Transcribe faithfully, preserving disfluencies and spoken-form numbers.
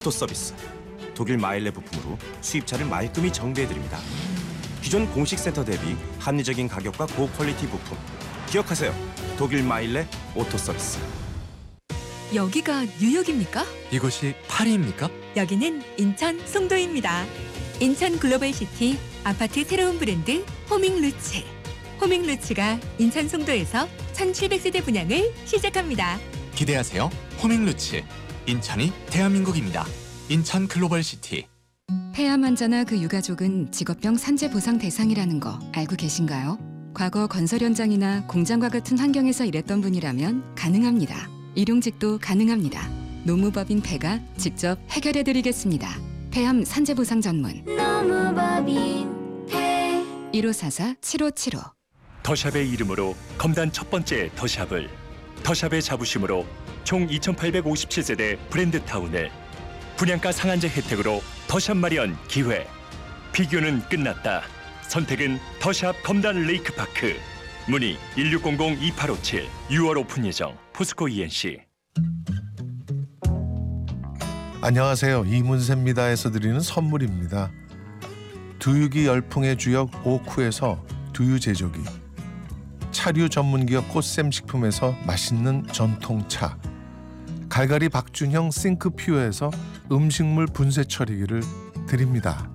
오토 서비스. 독일 마일레 부품으로 수입차를 말끔히 정비해드립니다. 기존 공식 센터 대비 합리적인 가격과 고퀄리티 부품. 기억하세요. 독일 마일레 오토 서비스. 여기가 뉴욕입니까? 이곳이 파리입니까? 여기는 인천 송도입니다. 인천 글로벌시티 아파트 새로운 브랜드 호밍루츠. 호밍루츠가 인천 송도에서 천칠백 세대 분양을 시작합니다. 기대하세요. 호밍루츠. 인천이 대한민국입니다. 인천 글로벌시티. 폐암 환자나 그 유가족은 직업병 산재 보상 대상이라는 거 알고 계신가요? 과거 건설 현장이나 공장과 같은 환경에서 일했던 분이라면 가능합니다. 일용직도 가능합니다. 노무법인 폐가 직접 해결해드리겠습니다. 폐암 산재 보상 전문 노무법인 폐 일오사사 칠오칠오. 더샵의 이름으로 검단 첫 번째 더샵을, 더샵의 자부심으로 총 이천팔백오십칠 세대 브랜드타운을 분양가 상한제 혜택으로 더샵 마련 기회. 비교는 끝났다. 선택은 더샵 검단 레이크파크. 문의 일육공공 이팔오칠. 유월 오픈 예정. 포스코 이엔씨. 안녕하세요. 이문세입니다에서 드리는 선물입니다. 두유기 열풍의 주역 오쿠에서 두유 제조기, 차류 전문기업 꽃샘식품에서 맛있는 전통차, 갈갈이 박준형 싱크퓨어에서 음식물 분쇄 처리기를 드립니다.